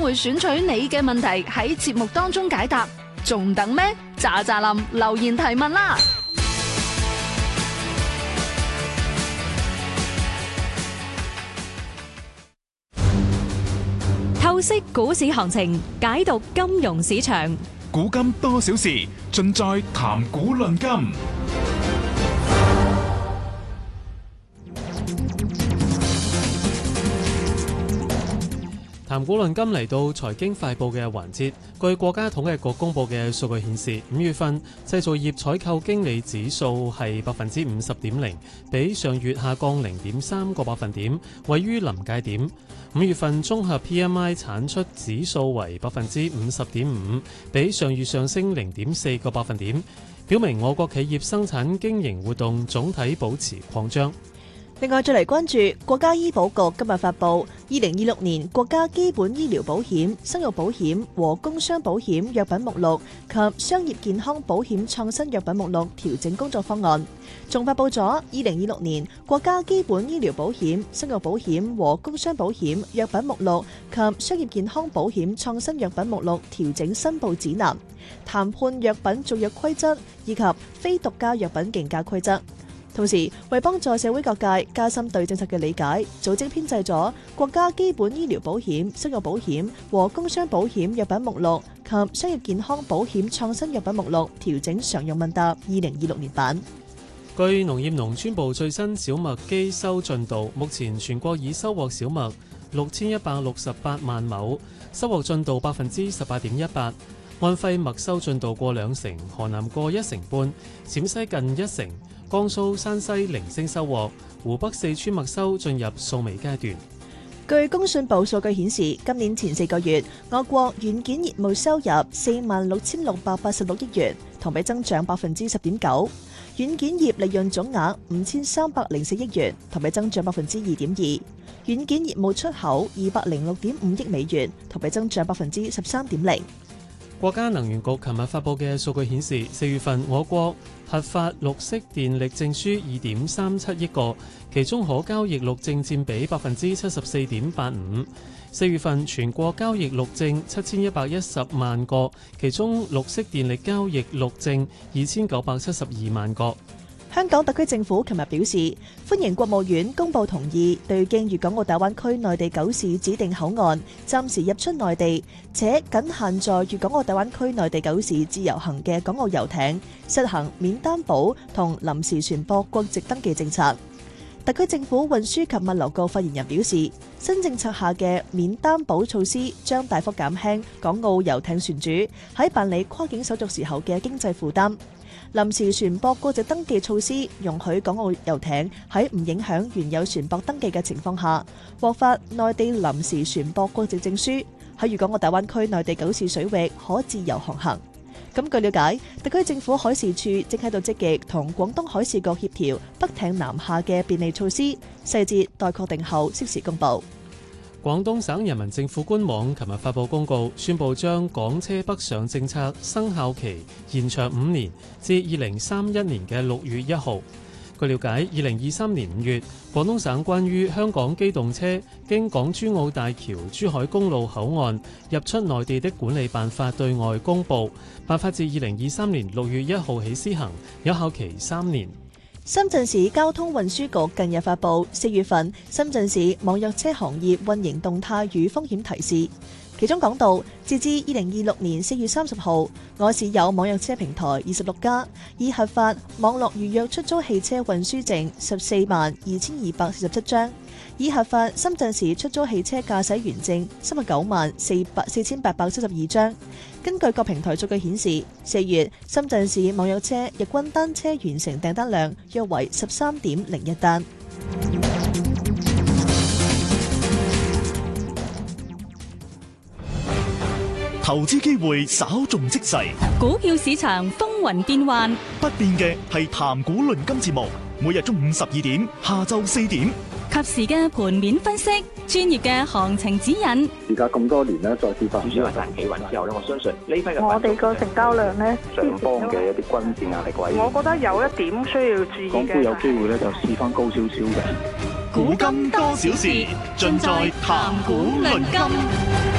會選取你嘅問題喺節目當中解答，仲等咩？喳喳林留言提問啦！ 透析股市行情，解讀金融市場， 古今多少事，盡在談股論金。 談股論金嚟到財經快報嘅環節。據國家統計局公佈嘅數據顯示，5月份製造業採購經理指數係50.0，比上月下降0.3個百分點，位於臨界點。5月份綜合 PMI 產出指數為50.5，比上月上升0.4個百分點，表明我國企業生產經營活動總體保持擴張。 另外，再嚟關注國家醫保局今日發布2026年國家基本醫療保險、生育保險和工傷保險藥品目錄及商業健康保險創新藥品目錄調整工作方案，仲發布咗2026年國家基本醫療保險、生育保險和工傷保險藥品目錄及商業健康保險創新藥品目錄調整申報指南、談判藥品續約規則以及非獨家藥品競價規則。同時，為幫助社會各界加深對政策嘅理解，組織編製咗國家基本醫療保險、生育保險和工傷保險藥品目錄及商業健康保險創新藥品目錄調整常用問答2026年版。 據農業農村部最新小麥機收進度，目前全國已收穫小麥6168萬畝，收穫進度18.18%。安徽麥收進度過2成，河南過1成半，陝西近1成。江蘇、山西零星收穫，湖北、四川麥收進入掃尾階段。 據工信部數據顯示，今年前4個月，我國軟件業務收入46686億元，同比增長10.9%；軟件業利潤總額5304億元，同比增長2.2%；軟件業務出口206.5億美元，同比增長13.0%。 國家能源局琴日發布嘅數據顯示，4月份我國核發綠色電力證書2.37億個，其中可交易綠證佔比74.85%。4月份全國交易綠證7110萬個，其中綠色電力交易綠證2972萬個。 香港特區政府琴日表示，歡迎國務院公布同意對經粵港澳大灣區內地9市指定口岸暫時入出內地，且僅限在粵港澳大灣區內地9市自由行嘅港澳遊艇，實行免擔保同臨時船舶國籍登記政策。特區政府運輸及物流局發言人表示，新政策下嘅免擔保措施將大幅減輕港澳遊艇船主喺辦理跨境手續時候嘅經濟負擔。臨時船舶國籍登記措施容許港澳遊艇喺唔影響原有船舶登記嘅情況下，獲發內地臨時船舶國籍證書，喺粵港澳大灣區內地9市水域可自由航行。咁據了解，特區政府海事處正喺度積極同廣東海事局協調北艇南下嘅便利措施，細節待確定後適時公佈。 廣東省人民政府官網琴日發布公告，宣布將港車北上政策生效期延長5年，至2031年嘅6月1號。據了解，2023年5月，廣東省關於香港機動車經港珠澳大橋珠海公路口岸入出內地的管理辦法對外公佈，辦法自2023年6月1號起施行，有效期3年。 深圳市交通運輸局近日發布4月份深圳市網約車行業運營動態與風險提示，其中講到，截至2026年4月30號，我市有網約車平台26家，已核發網絡預約出租汽車運輸證142247張，已核發深圳市出租汽車駕駛員證394872張。根據各平台數據顯示，4月深圳市網約車日均單車完成訂單量約為13.01單。 投資機會稍縱即逝， 股票市場風雲變幻， 不變嘅係談股論金節目，每日中午12點、下晝4點， 及時嘅盤面分析，專業嘅行情指引。 而家咁多年咧，再跌翻， 主要係賺企穩之後咧，我相信呢批嘅我哋個成交量咧， 上方嘅一啲均線壓力位， 我覺得有一點需要注意嘅。 港股有機會咧，就試翻高少少嘅。 股金多少事，盡在談股論金。